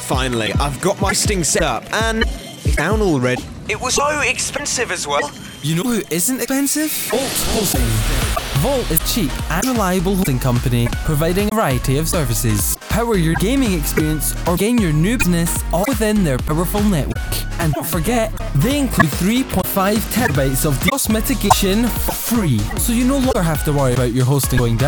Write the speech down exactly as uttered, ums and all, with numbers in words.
Finally, I've got my hosting set up and it's down already. It was so expensive as well. You know who isn't expensive? Volt Hosting. Volt is cheap and reliable hosting company, providing a variety of services. Power your gaming experience or gain your new business all within their powerful network. And don't forget, they include three point five terabytes of DDoS mitigation for free, so you no longer have to worry about your hosting going down.